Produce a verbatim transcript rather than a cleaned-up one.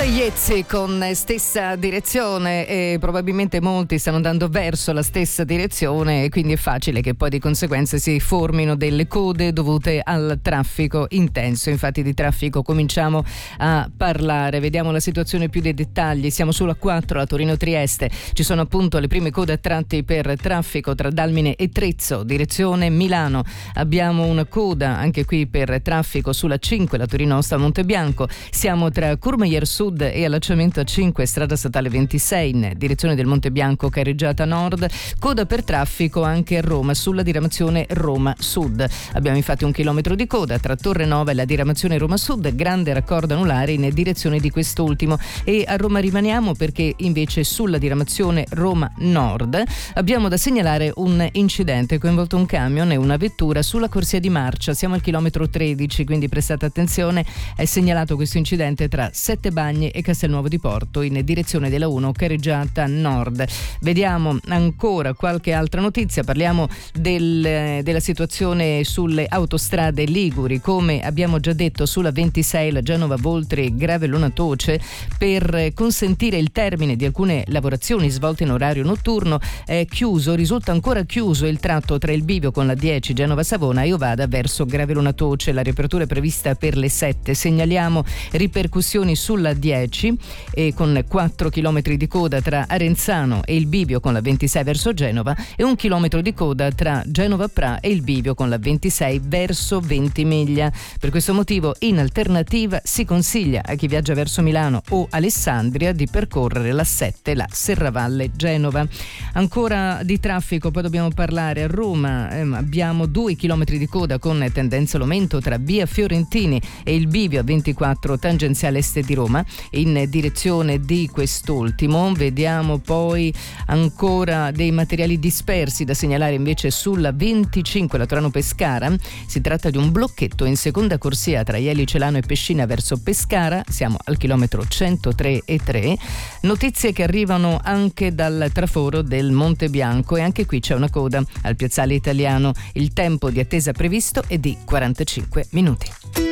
Paola Iezzi con stessa direzione, e probabilmente molti stanno andando verso la stessa direzione, e quindi è facile che poi di conseguenza si formino delle code dovute al traffico intenso. Infatti di traffico cominciamo a parlare, vediamo la situazione più dei dettagli. Siamo sulla quattro a Torino-Trieste, ci sono appunto le prime code a tratti per traffico tra Dalmine e Trezzo direzione Milano. Abbiamo una coda anche qui per traffico sulla cinque, la Torino-Montebianco. Siamo tra Courmayeur Sud e allacciamento a cinque strada statale ventisei in direzione del Montebianco carreggiata nord. Coda per traffico anche a Roma sulla diramazione Roma Sud. Abbiamo infatti un chilometro di coda tra Torre Nova e la diramazione Roma Sud, grande raccordo anulare in direzione di quest'ultimo. E a Roma rimaniamo perché invece sulla diramazione Roma Nord abbiamo da segnalare un incidente coinvolto un camion e una vettura sulla corsia di marcia. Siamo al chilometro tredici, quindi prestate attenzione. È segnalato questo incidente tra Sette Bagni e Castelnuovo di Porto in direzione della uno carreggiata nord. Vediamo ancora qualche altra notizia. Parliamo del, della situazione sulle autostrade liguri. Come abbiamo già detto, sulla ventisei la Genova-Voltri Gravellona-Toce, per consentire il termine di alcune lavorazioni svolte in orario notturno è chiuso, risulta ancora chiuso il tratto tra il bivio con la dieci Genova-Savona e Ovada verso Gravellona-Toce. La riapertura è prevista per le sette. Segnaliamo ripercussioni sulla dieci e con quattro chilometri di coda tra Arenzano e il bivio con la ventisei verso Genova, e un chilometro di coda tra Genova-Pra e il bivio con la ventisei verso Ventimiglia. Per questo motivo, in alternativa, si consiglia a chi viaggia verso Milano o Alessandria di percorrere la sette, la Serravalle Genova. Ancora di traffico, poi dobbiamo parlare a Roma. Eh, abbiamo due chilometri di coda con tendenza all'aumento tra via Fiorentini e il bivio a ventiquattro tangenziale est di Roma in direzione di quest'ultimo. Vediamo poi ancora dei materiali dispersi da segnalare invece sulla venticinque, la Trano-Pescara. Si tratta di un blocchetto in seconda corsia tra Ieli Celano e Pescina verso Pescara. Siamo al chilometro centotré e tre. Notizie che arrivano anche dal traforo del Montebianco, e anche qui c'è una coda al piazzale Italiano. Il tempo di attesa previsto è di quarantacinque minuti.